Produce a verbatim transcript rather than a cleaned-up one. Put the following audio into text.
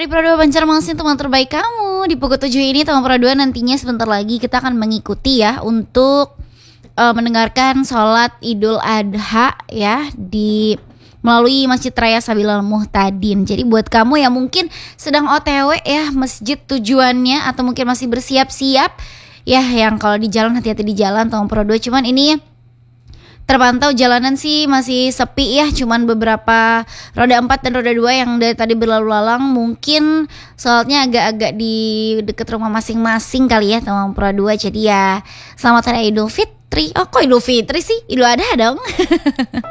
dari Pro dua Banjarmasin, teman terbaik kamu. Di pukul tujuh ini teman Pro dua nantinya sebentar lagi kita akan mengikuti ya untuk uh, mendengarkan sholat Idul Adha ya di melalui Masjid Raya Sabilal Muhtadin. Jadi buat kamu yang mungkin sedang O T W ya masjid tujuannya atau mungkin masih bersiap-siap ya, yang kalau di jalan hati-hati di jalan teman Pro dua. Cuman ini terpantau jalanan sih masih sepi ya, cuman beberapa roda empat dan roda dua yang dari tadi berlalu lalang. Mungkin soalnya agak-agak di deket rumah masing-masing kali ya teman Pro dua. Jadi ya selamat hari Idul Fitri. Oh kok Idul Fitri sih? Idul Adha dong.